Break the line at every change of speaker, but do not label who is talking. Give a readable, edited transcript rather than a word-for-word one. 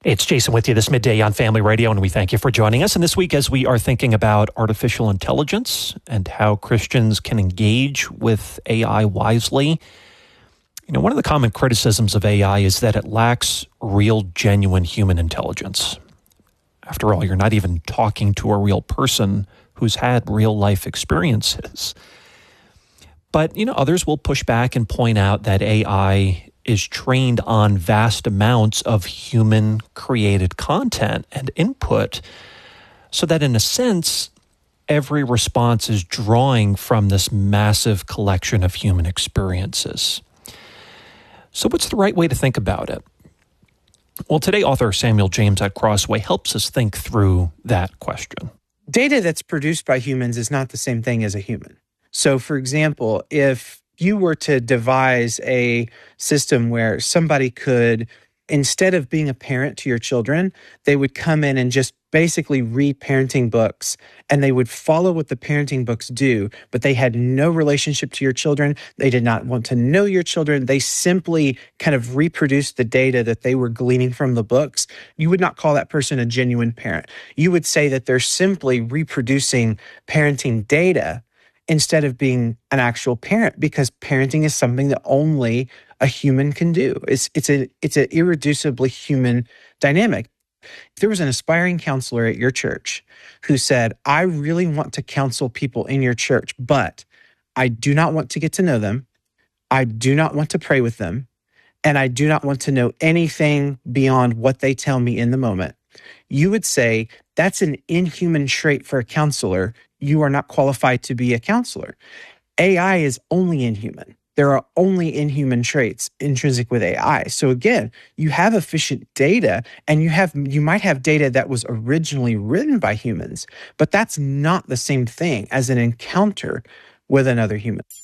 It's Jason with you this midday on Family Radio, and we thank you for joining us. And this week, as we are thinking about artificial intelligence and how Christians can engage with AI wisely, one of the common criticisms of AI is that it lacks real, genuine human intelligence. After all, you're not even talking to a real person who's had real life experiences. But, others will push back and point out that AI is trained on vast amounts of human-created content and input, so that in a sense, every response is drawing from this massive collection of human experiences. So what's the right way to think about it? Well, today, author Samuel James at Crossway helps us think through that question.
Data that's produced by humans is not the same thing as a human. So, for example, if you were to devise a system where somebody could, instead of being a parent to your children, they would come in and just basically read parenting books, and they would follow what the parenting books do, but they had no relationship to your children. They did not want to know your children. They simply kind of reproduced the data that they were gleaning from the books. You would not call that person a genuine parent. You would say that they're simply reproducing parenting data instead of being an actual parent, because parenting is something that only a human can do. It's an irreducibly human dynamic. If there was an aspiring counselor at your church who said, I really want to counsel people in your church, but I do not want to get to know them, I do not want to pray with them, and I do not want to know anything beyond what they tell me in the moment, you would say, that's an inhuman trait for a counselor. You are not qualified to be a counselor. AI is only inhuman. There are only inhuman traits intrinsic with AI. So again, you have efficient data, and you might have data that was originally written by humans, but that's not the same thing as an encounter with another human.